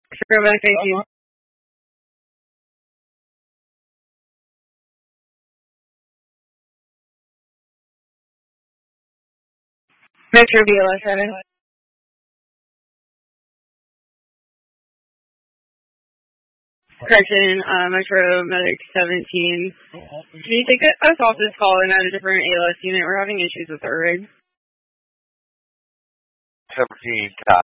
Sure, thank you. Metro BLS 7. Correction, Metro Medic 17. Can you take us off this call and add a different ALS unit? We're having issues with our rig. 17,